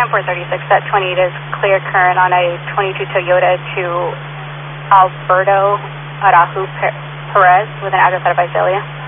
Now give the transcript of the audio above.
10-436, that 28 is clear current on a 22 Toyota to Alberto Arahu Perez with an address out of Visalia.